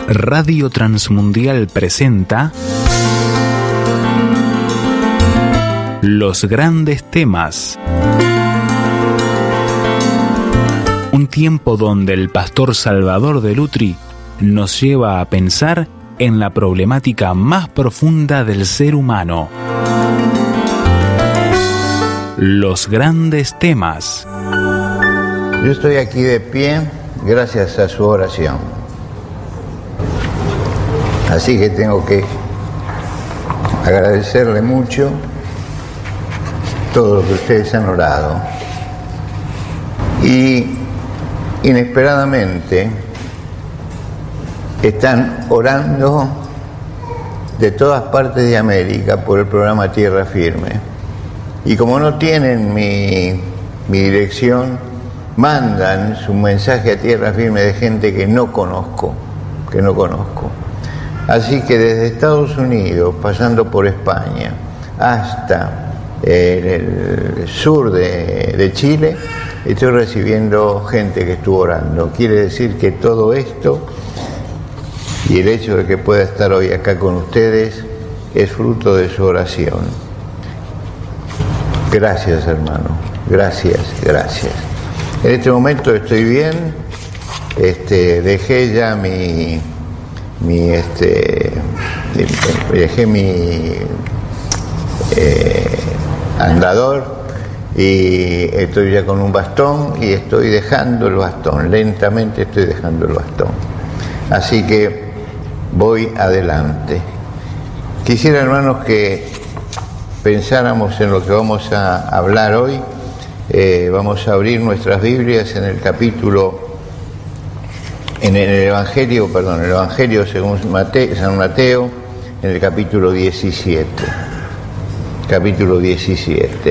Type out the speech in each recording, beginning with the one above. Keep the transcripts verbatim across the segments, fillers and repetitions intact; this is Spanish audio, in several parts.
Radio Transmundial presenta Los Grandes Temas. Un tiempo donde el pastor Salvador de Lutri nos lleva a pensar en la problemática más profunda del ser humano. Los Grandes Temas. Yo estoy aquí de pie gracias a su oración. Así que tengo que agradecerle mucho todo lo que ustedes han orado. Y inesperadamente están orando de todas partes de América por el programa Tierra Firme. Y como no tienen mi, mi dirección, mandan su mensaje a Tierra Firme de gente que no conozco, que no conozco. Así que desde Estados Unidos, pasando por España, hasta el, el sur de, de Chile, estoy recibiendo gente que estuvo orando. Quiere decir que todo esto y el hecho de que pueda estar hoy acá con ustedes es fruto de su oración. Gracias, hermano. Gracias, gracias. En este momento estoy bien. Este, dejé ya mi... mi este dejé mi eh, andador y estoy ya con un bastón y estoy dejando el bastón, lentamente estoy dejando el bastón, así que voy adelante. Quisiera, hermanos, que pensáramos en lo que vamos a hablar hoy. Eh, vamos a abrir nuestras Biblias en el capítulo En el Evangelio, perdón, el Evangelio según Mateo, San Mateo, en el capítulo diecisiete. Capítulo diecisiete.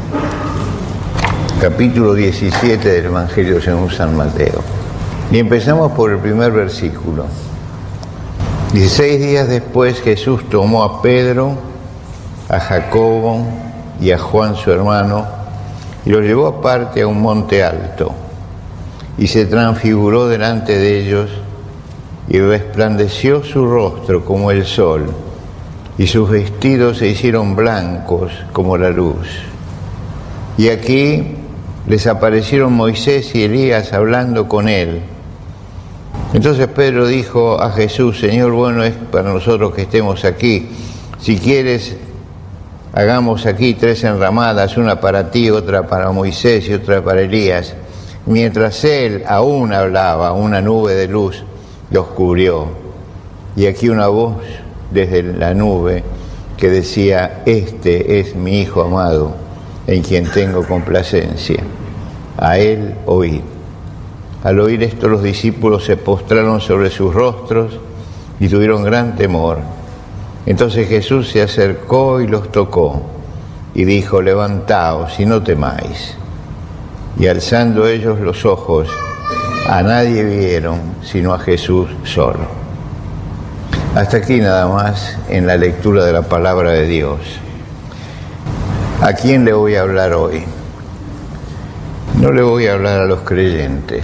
Capítulo diecisiete del Evangelio según San Mateo. Y empezamos por el primer versículo. Dieciséis días después Jesús tomó a Pedro, a Jacobo y a Juan su hermano y los llevó aparte a un monte alto. Y se transfiguró delante de ellos, y resplandeció su rostro como el sol, y sus vestidos se hicieron blancos como la luz. Y aquí les aparecieron Moisés y Elías hablando con él. Entonces Pedro dijo a Jesús: Señor, bueno es para nosotros que estemos aquí. Si quieres, hagamos aquí tres enramadas, una para ti, otra para Moisés y otra para Elías. Mientras él aún hablaba, una nube de luz los cubrió. Y aquí una voz desde la nube que decía: Este es mi Hijo amado, en quien tengo complacencia. A él oíd. Al oír esto, los discípulos se postraron sobre sus rostros y tuvieron gran temor. Entonces Jesús se acercó y los tocó y dijo: Levantaos y no temáis. Y alzando ellos los ojos, a nadie vieron sino a Jesús solo. Hasta aquí nada más en la lectura de la palabra de Dios. ¿A quién le voy a hablar hoy? No le voy a hablar a los creyentes.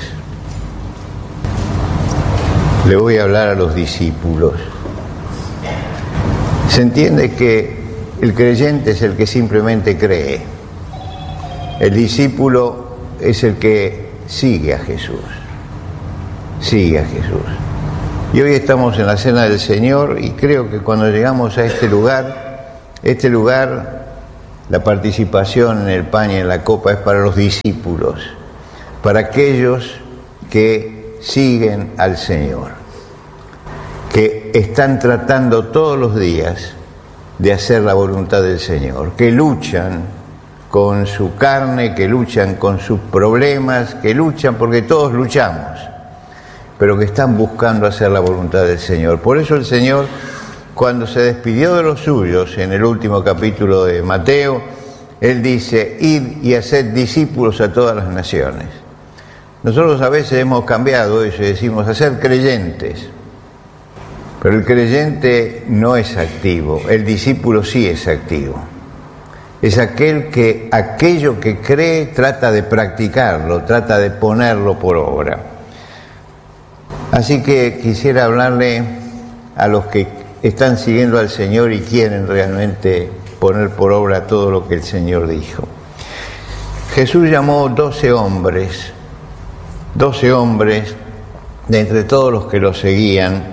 Le voy a hablar a los discípulos. Se entiende que el creyente es el que simplemente cree. El discípulo es el que sigue a Jesús, sigue a Jesús. Y hoy estamos en la Cena del Señor y creo que cuando llegamos a este lugar, este lugar, la participación en el pan y en la copa es para los discípulos, para aquellos que siguen al Señor, que están tratando todos los días de hacer la voluntad del Señor, que luchan con su carne, que luchan con sus problemas, que luchan porque todos luchamos, pero que están buscando hacer la voluntad del Señor. Por eso el Señor, cuando se despidió de los suyos, en el último capítulo de Mateo, Él dice: id y haced discípulos a todas las naciones. Nosotros a veces hemos cambiado eso y decimos hacer creyentes, pero el creyente no es activo, el discípulo sí es activo. Es aquel que aquello que cree trata de practicarlo, trata de ponerlo por obra. Así que quisiera hablarle a los que están siguiendo al Señor y quieren realmente poner por obra todo lo que el Señor dijo. Jesús llamó doce hombres, doce hombres de entre todos los que lo seguían,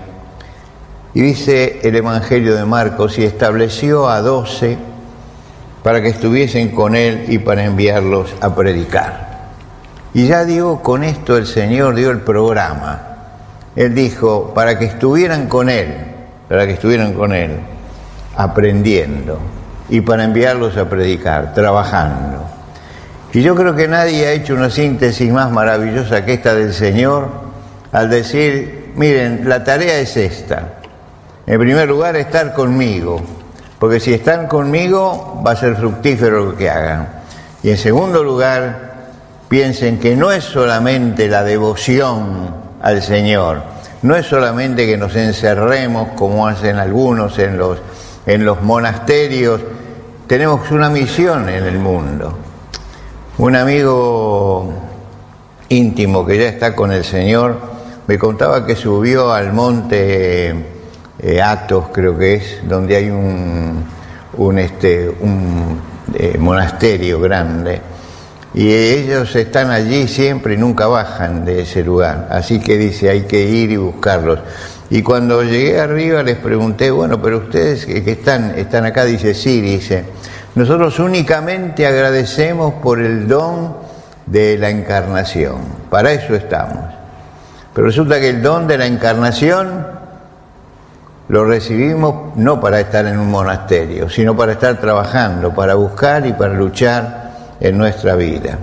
y dice el Evangelio de Marcos, y estableció a doce para que estuviesen con él y para enviarlos a predicar. Y ya digo, con esto el Señor dio el programa. Él dijo, para que estuvieran con él, para que estuvieran con él, aprendiendo, y para enviarlos a predicar, trabajando. Y yo creo que nadie ha hecho una síntesis más maravillosa que esta del Señor al decir, miren, la tarea es esta. En primer lugar, estar conmigo, porque si están conmigo va a ser fructífero lo que hagan. Y en segundo lugar, piensen que no es solamente la devoción al Señor, no es solamente que nos encerremos como hacen algunos en los, en los monasterios, tenemos una misión en el mundo. Un amigo íntimo que ya está con el Señor me contaba que subió al monte Eh, Athos, creo que es, donde hay un, un, este, un eh, monasterio grande, y ellos están allí siempre y nunca bajan de ese lugar, así que dice, hay que ir y buscarlos. Y cuando llegué arriba les pregunté, bueno, pero ustedes que, que están, están acá, dice, sí, dice, nosotros únicamente agradecemos por el don de la encarnación, para eso estamos. Pero resulta que el don de la encarnación lo recibimos no para estar en un monasterio, sino para estar trabajando, para buscar y para luchar en nuestra vida.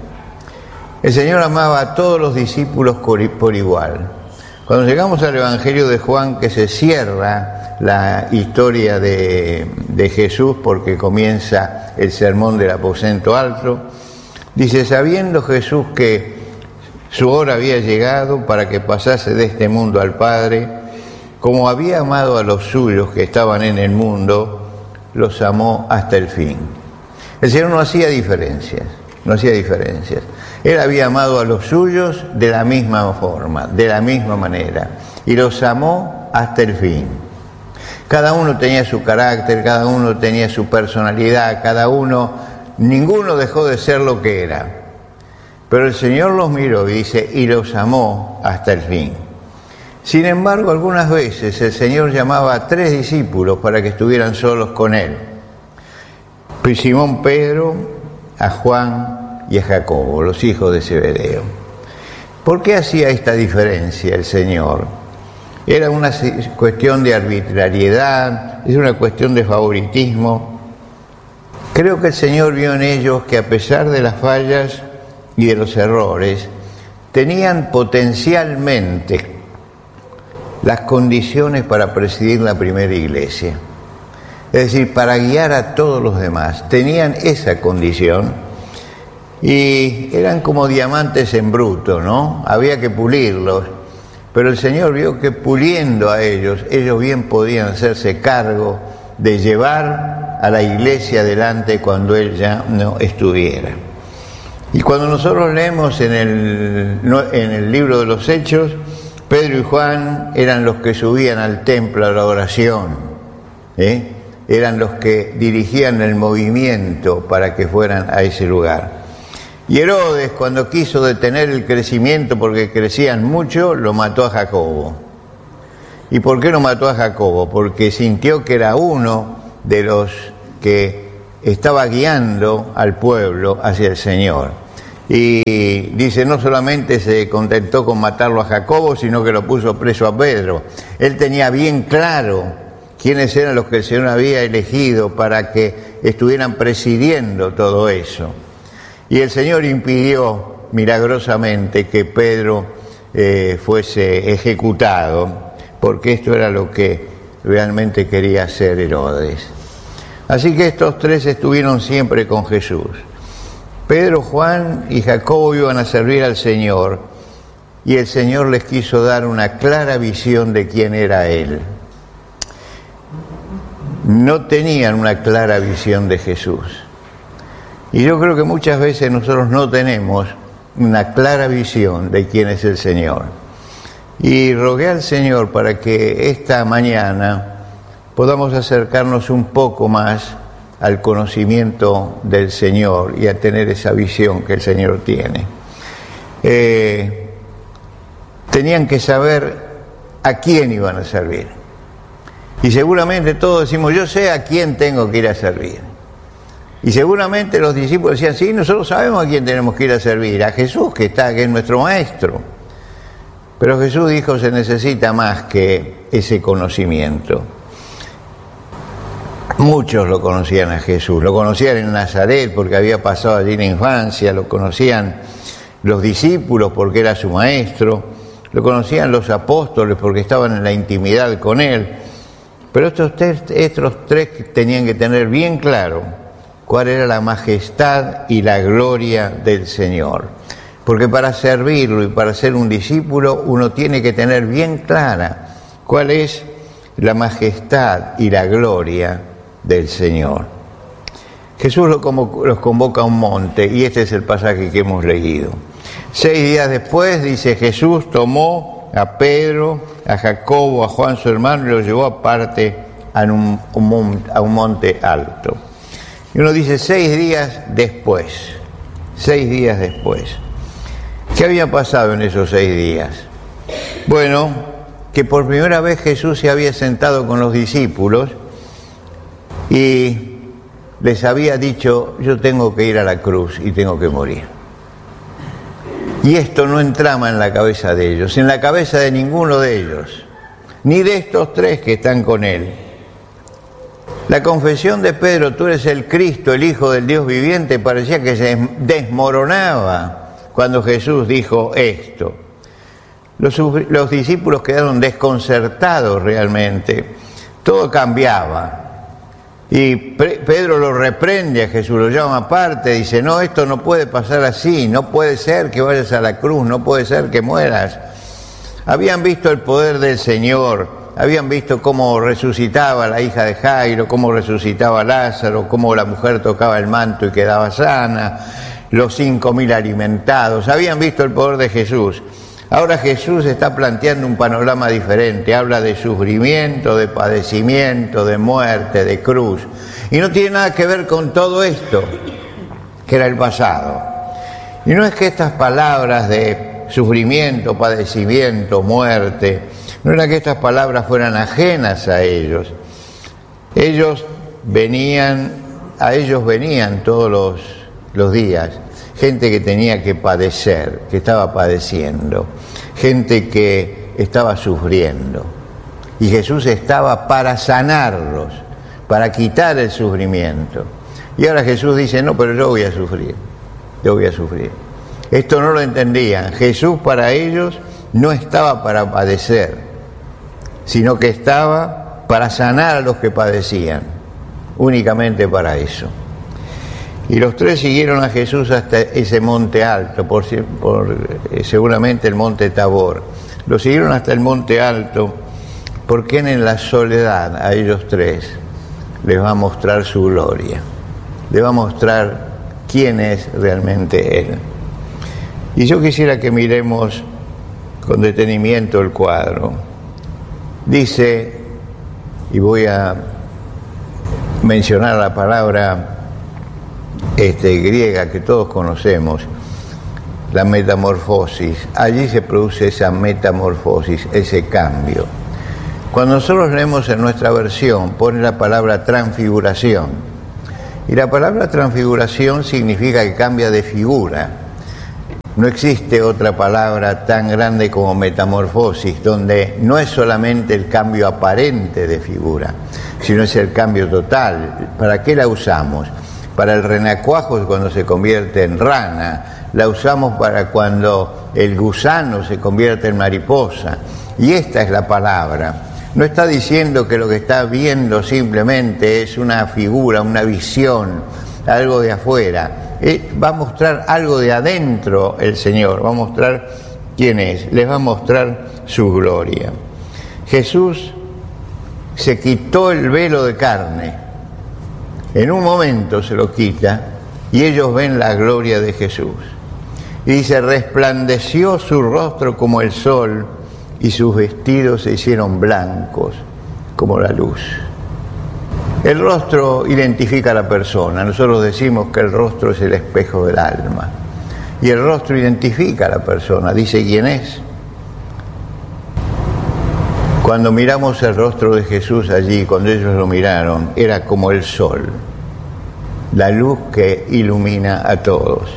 El Señor amaba a todos los discípulos por igual. Cuando llegamos al Evangelio de Juan, que se cierra la historia de, de Jesús, porque comienza el sermón del aposento alto, dice, sabiendo Jesús que su hora había llegado para que pasase de este mundo al Padre, como había amado a los suyos que estaban en el mundo, los amó hasta el fin. El Señor no hacía diferencias, no hacía diferencias. Él había amado a los suyos de la misma forma, de la misma manera, y los amó hasta el fin. Cada uno tenía su carácter, cada uno tenía su personalidad, cada uno, ninguno dejó de ser lo que era. Pero el Señor los miró y dice, y los amó hasta el fin. Sin embargo, algunas veces el Señor llamaba a tres discípulos para que estuvieran solos con Él. Simón Pedro, a Juan y a Jacobo, los hijos de Zebedeo. ¿Por qué hacía esta diferencia el Señor? ¿Era una cuestión de arbitrariedad? ¿Es una cuestión de favoritismo? Creo que el Señor vio en ellos que a pesar de las fallas y de los errores, tenían potencialmente las condiciones para presidir la primera iglesia, es decir, para guiar a todos los demás. Tenían esa condición y eran como diamantes en bruto, ¿no? Había que pulirlos, pero el Señor vio que puliendo a ellos, ellos bien podían hacerse cargo de llevar a la iglesia adelante cuando Él ya no estuviera. Y cuando nosotros leemos en el, en el libro de los Hechos, Pedro y Juan eran los que subían al templo a la oración, ¿eh? Eran los que dirigían el movimiento para que fueran a ese lugar. Y Herodes, cuando quiso detener el crecimiento porque crecían mucho, lo mató a Jacobo. ¿Y por qué lo mató a Jacobo? Porque sintió que era uno de los que estaba guiando al pueblo hacia el Señor. Y dice, no solamente se contentó con matarlo a Jacobo, sino que lo puso preso a Pedro. Él tenía bien claro quiénes eran los que el Señor había elegido para que estuvieran presidiendo todo eso. Y el Señor impidió milagrosamente que Pedro eh, fuese ejecutado, porque esto era lo que realmente quería hacer Herodes. Así que estos tres estuvieron siempre con Jesús. Pedro, Juan y Jacobo iban a servir al Señor, y el Señor les quiso dar una clara visión de quién era Él. No tenían una clara visión de Jesús. Y yo creo que muchas veces nosotros no tenemos una clara visión de quién es el Señor. Y rogué al Señor para que esta mañana podamos acercarnos un poco más al conocimiento del Señor y a tener esa visión que el Señor tiene. Eh, tenían que saber a quién iban a servir. Y seguramente todos decimos, yo sé a quién tengo que ir a servir. Y seguramente los discípulos decían, sí, nosotros sabemos a quién tenemos que ir a servir, a Jesús que está, que es nuestro Maestro. Pero Jesús dijo, se necesita más que ese conocimiento. Muchos lo conocían a Jesús, lo conocían en Nazaret porque había pasado allí la infancia, lo conocían los discípulos porque era su maestro, lo conocían los apóstoles porque estaban en la intimidad con él, pero estos tres, estos tres tenían que tener bien claro cuál era la majestad y la gloria del Señor, porque para servirlo y para ser un discípulo uno tiene que tener bien clara cuál es la majestad y la gloria del Señor. Jesús los convoca a un monte y este es el pasaje que hemos leído. Seis días después, dice, Jesús tomó a Pedro, a Jacobo, a Juan su hermano y los llevó aparte a un, un, a un monte alto. Y uno dice seis días después, seis días después. ¿Qué había pasado en esos seis días? Bueno, que por primera vez Jesús se había sentado con los discípulos y les había dicho, yo tengo que ir a la cruz y tengo que morir. Y esto no entraba en la cabeza de ellos, en la cabeza de ninguno de ellos, ni de estos tres que están con él. La confesión de Pedro, tú eres el Cristo, el Hijo del Dios viviente, parecía que se desmoronaba cuando Jesús dijo esto. Los, los discípulos quedaron desconcertados realmente, todo cambiaba. Y Pedro lo reprende a Jesús, lo llama aparte, dice, no, esto no puede pasar así, no puede ser que vayas a la cruz, no puede ser que mueras. Habían visto el poder del Señor, habían visto cómo resucitaba la hija de Jairo, cómo resucitaba Lázaro, cómo la mujer tocaba el manto y quedaba sana, los cinco mil alimentados, habían visto el poder de Jesús. Ahora Jesús está planteando un panorama diferente, habla de sufrimiento, de padecimiento, de muerte, de cruz. Y no tiene nada que ver con todo esto, que era el pasado. Y no es que estas palabras de sufrimiento, padecimiento, muerte, no era que estas palabras fueran ajenas a ellos. Ellos venían, a ellos venían todos los, los días gente que tenía que padecer, que estaba padeciendo, gente que estaba sufriendo. Y Jesús estaba para sanarlos, para quitar el sufrimiento. Y ahora Jesús dice, no, pero yo voy a sufrir, yo voy a sufrir. Esto no lo entendían. Jesús para ellos no estaba para padecer, sino que estaba para sanar a los que padecían, únicamente para eso. Y los tres siguieron a Jesús hasta ese monte alto, por, por eh, seguramente el monte Tabor. Lo siguieron hasta el monte alto, porque en la soledad a ellos tres les va a mostrar su gloria, les va a mostrar quién es realmente Él. Y yo quisiera que miremos con detenimiento el cuadro. Dice, y voy a mencionar la palabra Este, griega que todos conocemos, la metamorfosis. Allí se produce esa metamorfosis, ese cambio. Cuando nosotros leemos en nuestra versión, pone la palabra transfiguración. Y la palabra transfiguración significa que cambia de figura. No existe otra palabra tan grande como metamorfosis, donde no es solamente el cambio aparente de figura, sino es el cambio total. ¿Para qué la usamos? Para el renacuajo es cuando se convierte en rana, la usamos para cuando el gusano se convierte en mariposa. Y esta es la palabra. No está diciendo que lo que está viendo simplemente es una figura, una visión, algo de afuera. Eh, va a mostrar algo de adentro el Señor, va a mostrar quién es, les va a mostrar su gloria. Jesús se quitó el velo de carne. En un momento se lo quita y ellos ven la gloria de Jesús. Y dice, resplandeció su rostro como el sol y sus vestidos se hicieron blancos como la luz. El rostro identifica a la persona. Nosotros decimos que el rostro es el espejo del alma. Y el rostro identifica a la persona, dice quién es. Cuando miramos el rostro de Jesús allí, cuando ellos lo miraron, era como el sol, la luz que ilumina a todos.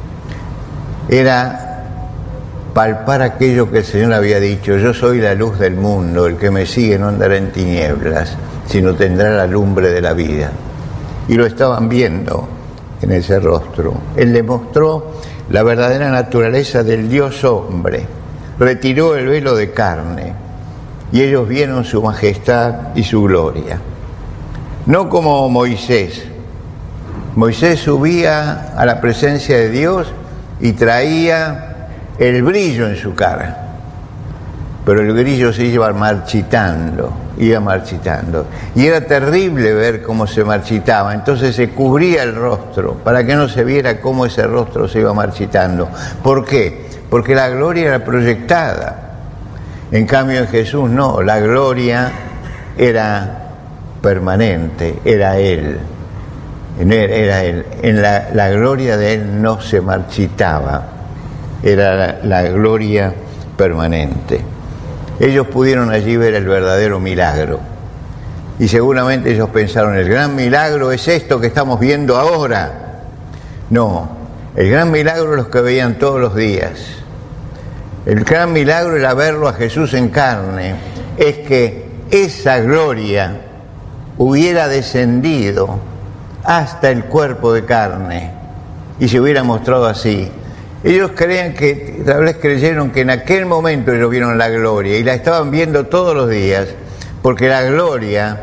Era palpar aquello que el Señor había dicho: yo soy la luz del mundo, el que me sigue no andará en tinieblas, sino tendrá la lumbre de la vida. Y lo estaban viendo en ese rostro. Él demostró la verdadera naturaleza del Dios hombre, retiró el velo de carne, y ellos vieron su majestad y su gloria. No como Moisés. Moisés subía a la presencia de Dios y traía el brillo en su cara, pero el brillo se iba marchitando, iba marchitando, y era terrible ver cómo se marchitaba. Entonces se cubría el rostro para que no se viera cómo ese rostro se iba marchitando. ¿Por qué? Porque la gloria era proyectada. En cambio en Jesús no, la gloria era permanente, era Él, era Él. En la, la gloria de Él no se marchitaba, era la, la gloria permanente. Ellos pudieron allí ver el verdadero milagro, y seguramente ellos pensaron: el gran milagro es esto que estamos viendo ahora. No, el gran milagro es lo que veían todos los días. El gran milagro era verlo a Jesús en carne, es que esa gloria hubiera descendido hasta el cuerpo de carne y se hubiera mostrado así. Ellos creían que, tal vez creyeron que en aquel momento ellos vieron la gloria y la estaban viendo todos los días, porque la gloria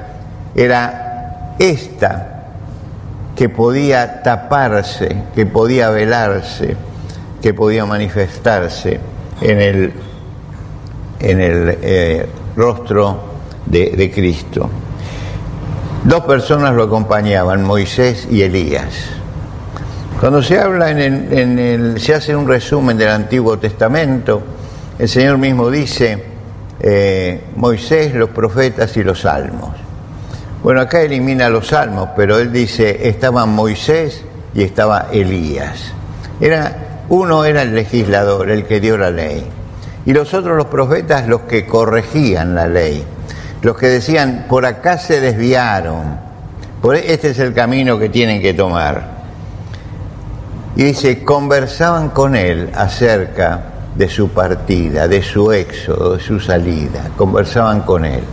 era esta que podía taparse, que podía velarse, que podía manifestarse en el, en el eh, rostro de, de Cristo. Dos personas lo acompañaban, Moisés y Elías. Cuando se habla en el, en el, se hace un resumen del Antiguo Testamento, el Señor mismo dice eh, Moisés, los profetas y los salmos. Bueno, acá elimina los salmos, pero él dice estaban Moisés y estaba Elías. Era, uno era el legislador, el que dio la ley, y los otros, los profetas, los que corregían la ley, los que decían por acá se desviaron, por este es el camino que tienen que tomar. Y dice, conversaban con él acerca de su partida, de su éxodo, de su salida. Conversaban con él.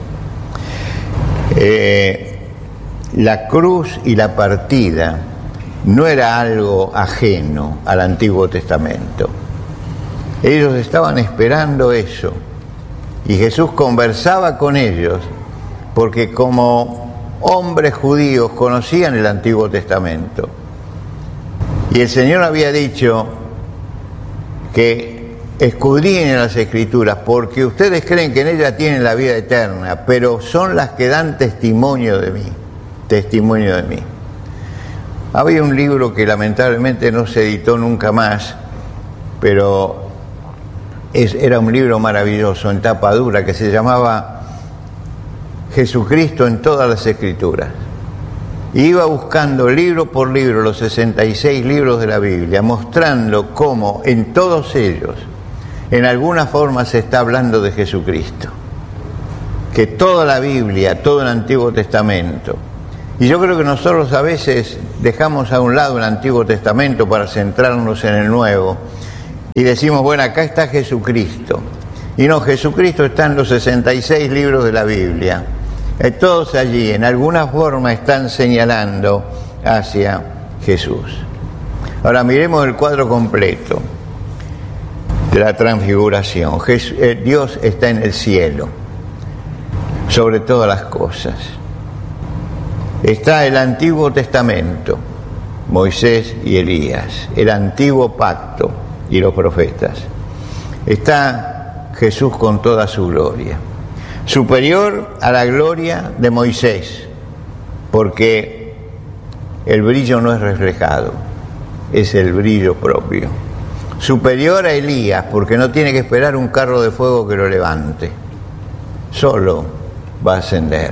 Eh, la cruz y la partida no era algo ajeno al Antiguo Testamento. Ellos estaban esperando eso. Y Jesús conversaba con ellos porque como hombres judíos conocían el Antiguo Testamento. Y el Señor había dicho que escudriñen las Escrituras porque ustedes creen que en ellas tienen la vida eterna, pero son las que dan testimonio de mí, testimonio de mí. Había un libro que lamentablemente no se editó nunca más, pero es, era un libro maravilloso en tapa dura que se llamaba Jesucristo en todas las Escrituras. Y iba buscando libro por libro los sesenta y seis libros de la Biblia, mostrando cómo en todos ellos, en alguna forma se está hablando de Jesucristo. Que toda la Biblia, todo el Antiguo Testamento, y yo creo que nosotros a veces dejamos a un lado el Antiguo Testamento para centrarnos en el Nuevo, y decimos, bueno, acá está Jesucristo. Y no, Jesucristo está en los sesenta y seis libros de la Biblia. Todos allí, en alguna forma, están señalando hacia Jesús. Ahora miremos el cuadro completo de la transfiguración. Jesús, eh, Dios está en el cielo, sobre todas las cosas. Está el Antiguo Testamento, Moisés y Elías, el Antiguo Pacto y los profetas. Está Jesús con toda su gloria, superior a la gloria de Moisés, porque el brillo no es reflejado, es el brillo propio. superior a Elías, porque no tiene que esperar un carro de fuego que lo levante. Solo va a ascender.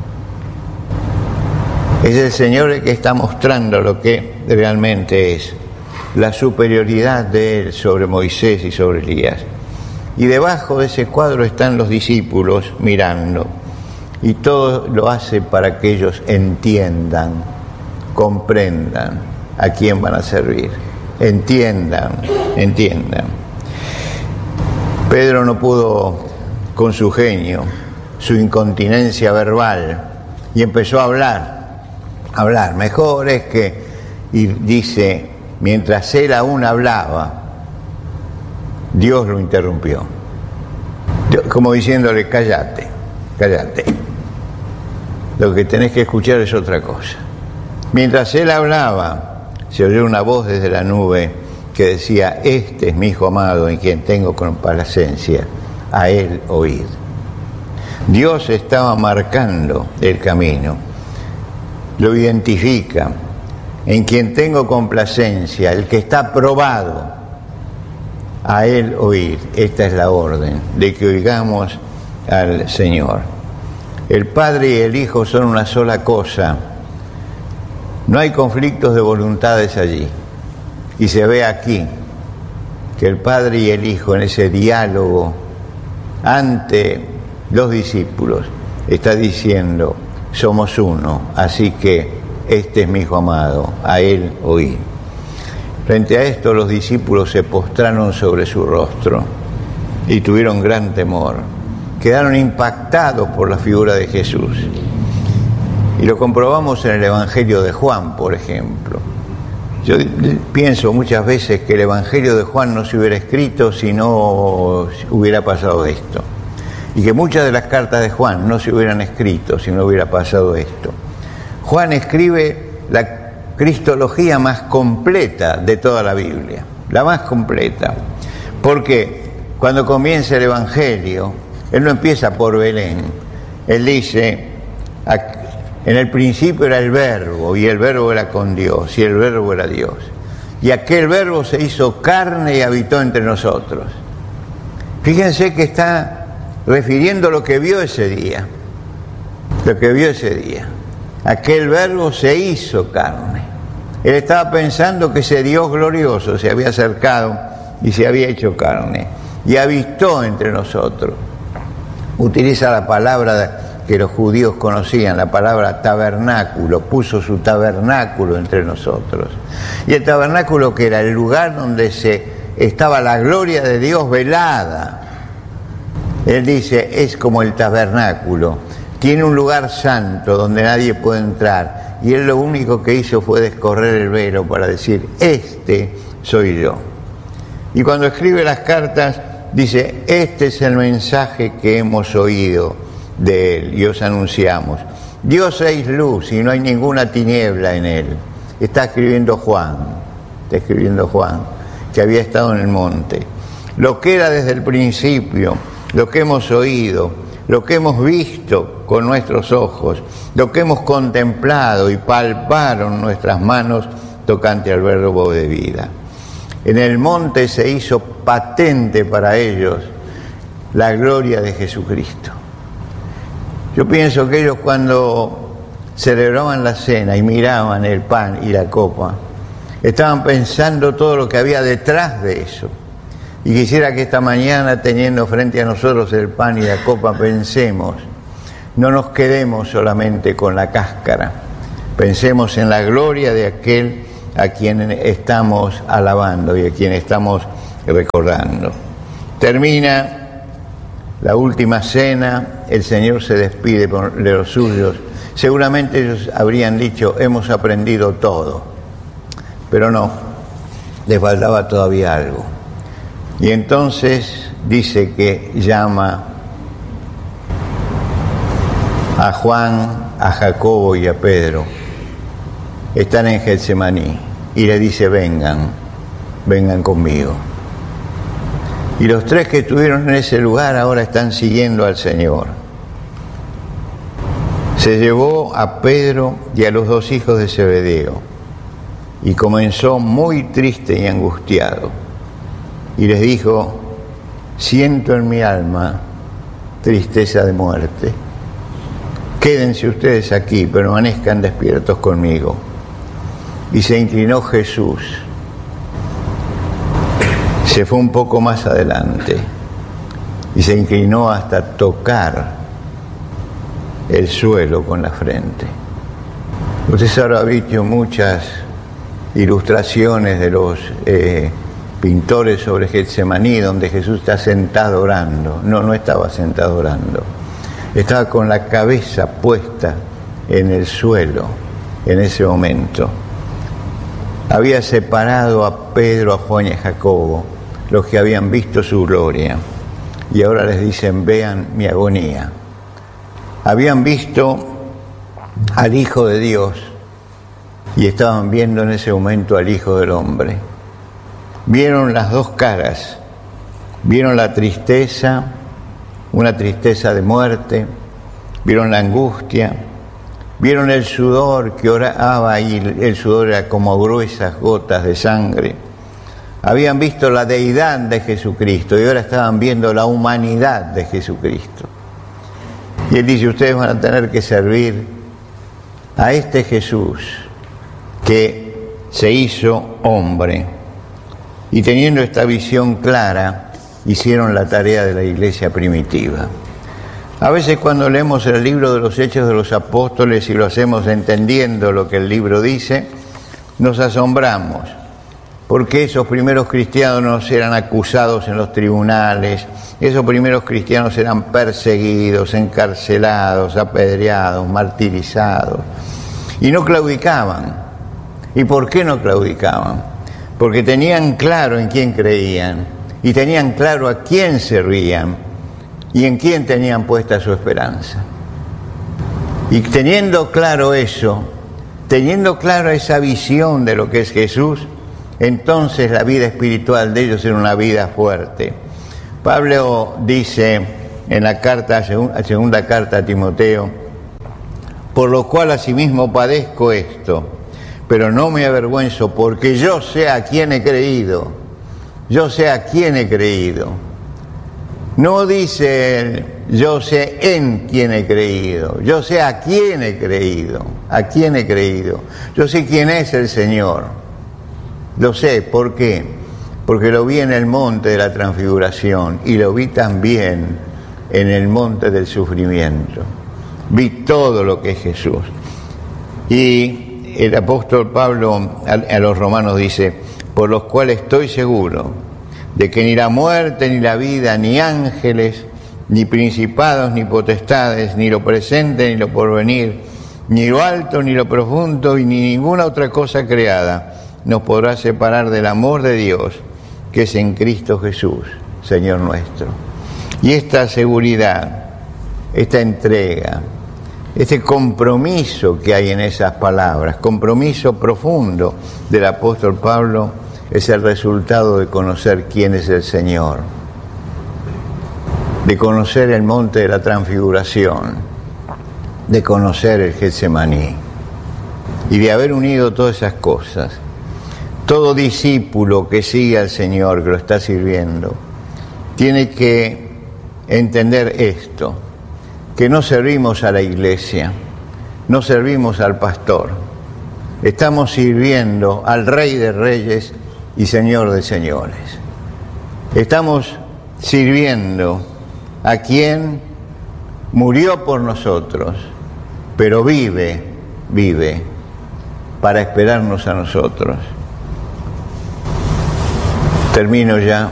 Es el Señor el que está mostrando lo que realmente es la superioridad de Él sobre Moisés y sobre Elías. Y debajo de ese cuadro están los discípulos mirando. Y todo lo hace para que ellos entiendan, comprendan a quién van a servir. Entiendan, entiendan. Pedro no pudo con su genio, su incontinencia verbal, y empezó a hablar. Hablar, mejor es que, y dice, mientras él aún hablaba, Dios lo interrumpió, como diciéndole, cállate, cállate, lo que tenés que escuchar es otra cosa. Mientras él hablaba, se oyó una voz desde la nube que decía, este es mi Hijo amado en quien tengo complacencia, a él oíd. Dios estaba marcando el camino. Lo identifica, en quien tengo complacencia, el que está probado, a él oír. Esta es la orden, de que oigamos al Señor. El Padre y el Hijo son una sola cosa. No hay conflictos de voluntades allí. Y se ve aquí que el Padre y el Hijo en ese diálogo ante los discípulos está diciendo, somos uno, así que este es mi Hijo amado, a él oí. Frente a esto los discípulos se postraron sobre su rostro y tuvieron gran temor. Quedaron impactados por la figura de Jesús. Y lo comprobamos en el Evangelio de Juan, por ejemplo. Yo pienso muchas veces que el Evangelio de Juan no se hubiera escrito si no hubiera pasado esto. Y que muchas de las cartas de Juan no se hubieran escrito si no hubiera pasado esto. Juan escribe la cristología más completa de toda la Biblia, la más completa. Porque cuando comienza el Evangelio, él no empieza por Belén. Él dice, en el principio era el Verbo, y el Verbo era con Dios, y el Verbo era Dios. Y aquel Verbo se hizo carne y habitó entre nosotros. Fíjense que está refiriendo lo que vio ese día, lo que vio ese día. Aquel Verbo se hizo carne. Él estaba pensando que ese Dios glorioso se había acercado y se había hecho carne y habitó entre nosotros. Utiliza la palabra que los judíos conocían, la palabra tabernáculo, puso su tabernáculo entre nosotros. Y el tabernáculo, que era el lugar donde se estaba la gloria de Dios velada. Él dice, es como el tabernáculo, tiene un lugar santo donde nadie puede entrar, y él lo único que hizo fue descorrer el velo para decir, este soy yo. Y cuando escribe las cartas, dice, este es el mensaje que hemos oído de él y os anunciamos. Dios es luz y no hay ninguna tiniebla en él. Está escribiendo Juan, está escribiendo Juan, que había estado en el monte. Lo que era desde el principio, lo que hemos oído, lo que hemos visto con nuestros ojos, lo que hemos contemplado y palparon nuestras manos tocante al verbo de vida. En el monte se hizo patente para ellos la gloria de Jesucristo. Yo pienso que ellos, cuando celebraban la cena y miraban el pan y la copa, estaban pensando todo lo que había detrás de eso. Y quisiera que esta mañana, teniendo frente a nosotros el pan y la copa, pensemos, no nos quedemos solamente con la cáscara, pensemos en la gloria de aquel a quien estamos alabando y a quien estamos recordando. Termina la última cena, el Señor se despide de los suyos. Seguramente ellos habrían dicho, hemos aprendido todo, pero no, les faltaba todavía algo. Y entonces dice que llama a Juan, a Jacobo y a Pedro. Están en Getsemaní y le dice, vengan, vengan conmigo. Y los tres que estuvieron en ese lugar ahora están siguiendo al Señor. Se llevó a Pedro y a los dos hijos de Zebedeo y comenzó muy triste y angustiado. y les dijo: siento en mi alma tristeza de muerte. Quédense ustedes aquí, permanezcan despiertos conmigo. Y se inclinó Jesús. Se fue un poco más adelante y se inclinó hasta tocar el suelo con la frente. Ustedes habrán visto muchas ilustraciones de los eh, pintores sobre Getsemaní, donde Jesús está sentado orando. No, no estaba sentado orando. Estaba con la cabeza puesta en el suelo en ese momento. Había separado a Pedro, a Juan y a Jacobo, los que habían visto su gloria. Y ahora les dicen: vean mi agonía. Habían visto al Hijo de Dios y estaban viendo en ese momento al Hijo del Hombre. Vieron las dos caras, vieron la tristeza, una tristeza de muerte, vieron la angustia, vieron el sudor que oraba y el sudor era como gruesas gotas de sangre. Habían visto la deidad de Jesucristo y ahora estaban viendo la humanidad de Jesucristo. Y él dice: ustedes van a tener que servir a este Jesús que se hizo hombre. Y teniendo esta visión clara, hicieron la tarea de la iglesia primitiva. A veces cuando leemos el libro de los Hechos de los Apóstoles y lo hacemos entendiendo lo que el libro dice, nos asombramos, porque esos primeros cristianos eran acusados en los tribunales, esos primeros cristianos eran perseguidos, encarcelados, apedreados, martirizados, y no claudicaban. ¿Y por qué no claudicaban? Porque tenían claro en quién creían, y tenían claro a quién servían, y en quién tenían puesta su esperanza. Y teniendo claro eso, teniendo claro esa visión de lo que es Jesús, entonces la vida espiritual de ellos era una vida fuerte. Pablo dice en la carta, segunda carta a Timoteo: por lo cual asimismo padezco esto, pero no me avergüenzo, porque yo sé a quién he creído. Yo sé a quién he creído. No dice él: yo sé en quién he creído. Yo sé a quién he creído. A quién he creído. Yo sé quién es el Señor. Lo sé. ¿Por qué? Porque lo vi en el monte de la transfiguración y lo vi también en el monte del sufrimiento. Vi todo lo que es Jesús. Y el apóstol Pablo a los romanos dice: por los cuales estoy seguro de que ni la muerte, ni la vida, ni ángeles, ni principados, ni potestades, ni lo presente, ni lo porvenir, ni lo alto, ni lo profundo, y ni ninguna otra cosa creada nos podrá separar del amor de Dios, que es en Cristo Jesús, Señor nuestro. Y esta seguridad, esta entrega, este compromiso que hay en esas palabras, compromiso profundo del apóstol Pablo, es el resultado de conocer quién es el Señor, de conocer el monte de la transfiguración, de conocer el Getsemaní y de haber unido todas esas cosas. Todo discípulo que sigue al Señor, que lo está sirviendo, tiene que entender esto, que no servimos a la iglesia, no servimos al pastor, estamos sirviendo al Rey de Reyes y Señor de Señores. Estamos sirviendo a quien murió por nosotros, pero vive, vive para esperarnos a nosotros. Termino ya.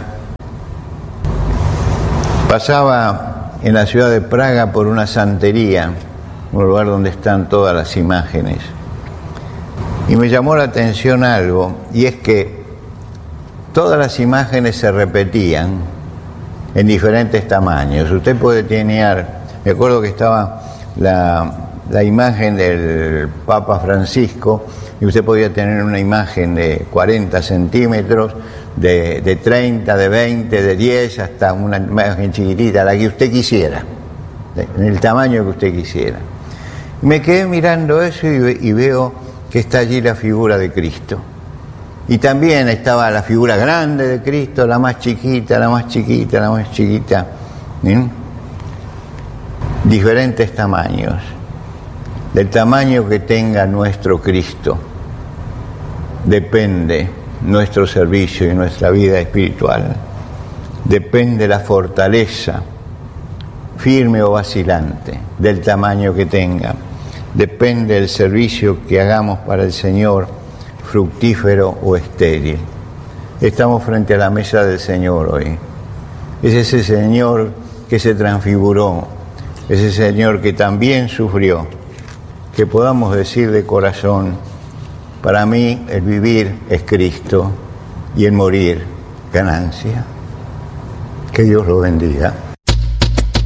Pasaba en la ciudad de Praga por una santería, un lugar donde están todas las imágenes, y me llamó la atención algo, y es que todas las imágenes se repetían en diferentes tamaños. Usted puede tener, me acuerdo que estaba la, la imagen del Papa Francisco, y usted podía tener una imagen de cuarenta centímetros, de, de treinta, de veinte, de diez, hasta una imagen chiquitita, la que usted quisiera, en el tamaño que usted quisiera. Me quedé mirando eso y, y veo que está allí la figura de Cristo. Y también estaba la figura grande de Cristo, la más chiquita, la más chiquita, la más chiquita. ¿Sí? Diferentes tamaños. Del tamaño que tenga nuestro Cristo depende nuestro servicio y nuestra vida espiritual. Depende la fortaleza, firme o vacilante, del tamaño que tenga. Depende el servicio que hagamos para el Señor, fructífero o estéril. Estamos frente a la mesa del Señor hoy. Es ese Señor que se transfiguró, ese Señor que también sufrió, que podamos decir de corazón: para mí el vivir es Cristo y el morir ganancia. Que Dios lo bendiga.